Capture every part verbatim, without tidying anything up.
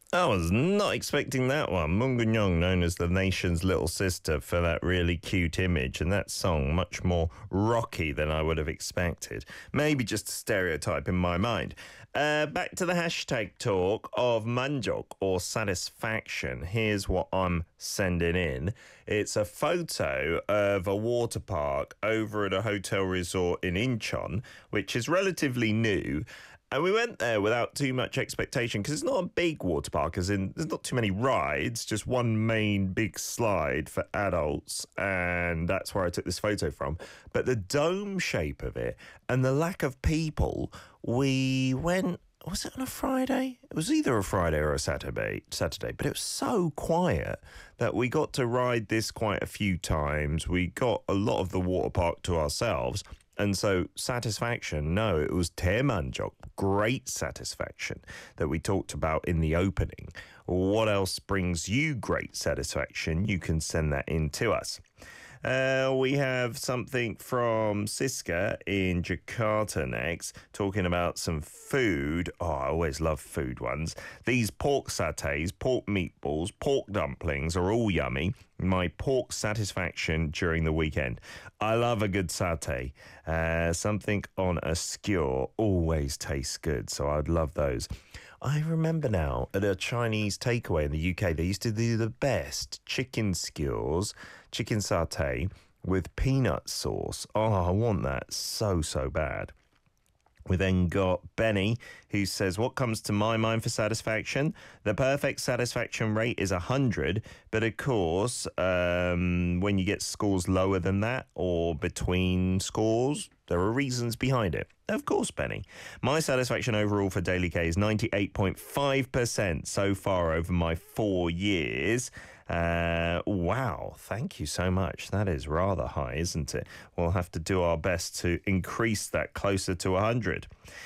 I was not expecting that one. Mungunyong, known as the nation's little sister, for that really cute image, and that song much more rocky than I would have expected. Maybe just a stereotype in my mind. Uh, back to the hashtag talk of manjok, or satisfaction. Here's what I'm sending in. It's a photo of a water park over at a hotel resort in Incheon, which is relatively new. And we went there without too much expectation because it's not a big water park, as in there's not too many rides, just one main big slide for adults, and that's where I took this photo from. But the dome shape of it and the lack of people, we went, was it on a Friday? It was either a Friday or a Saturday, Saturday, but it was so quiet that we got to ride this quite a few times. We got a lot of the water park to ourselves. And so satisfaction, no, it was Taemanjok, great satisfaction that we talked about in the opening. What else brings you great satisfaction? You can send that in to us. Uh, we have something from Siska in Jakarta next, talking about some food. Oh, I always love food ones. These pork sattés, pork meatballs, pork dumplings are all yummy. My pork satisfaction during the weekend. I love a good satay. Uh, something on a skewer always tastes good, so I'd love those. I remember now, at a Chinese takeaway in the U K, they used to do the best chicken skewers, chicken satay with peanut sauce. Oh, I want that so, so bad. We then got Benny, who says, what comes to my mind for satisfaction? The perfect satisfaction rate is one hundred, but of course, um, when you get scores lower than that or between scores, there are reasons behind it. Of course, Benny. My satisfaction overall for Daily K is ninety-eight point five percent so far over my four years. Uh, wow, thank you so much. That is rather high, isn't it? We'll have to do our best to increase that closer to one hundred.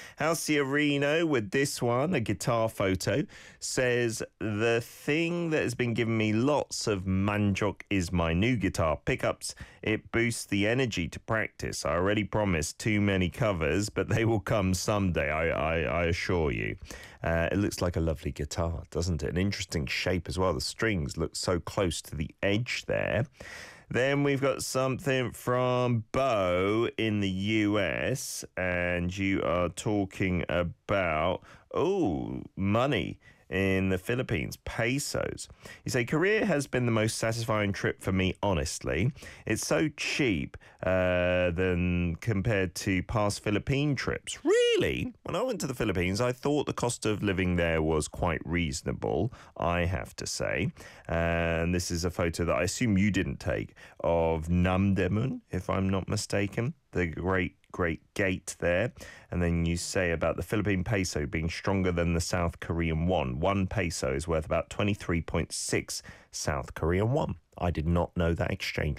Halciarino with this one, a guitar photo, says, the thing that has been giving me lots of manjok is my new guitar pickups. It boosts the energy to practice. I already promised too many covers, but they will come someday, I, I, I assure you. Uh, it looks like a lovely guitar, doesn't it? An interesting shape as well. The strings look so close to the edge there. Then we've got something from Bo in the U S, and you are talking about, oh, money in the Philippines, pesos. You say, Korea has been the most satisfying trip for me, honestly. It's so cheap uh, than compared to past Philippine trips. Really? When I went to the Philippines, I thought the cost of living there was quite reasonable, I have to say. And this is a photo that I assume you didn't take of Namdaemun, if I'm not mistaken. The great great gate there. And then you say about the Philippine peso being stronger than the South Korean won. One peso is worth about twenty-three point six South Korean won. I did not know that exchange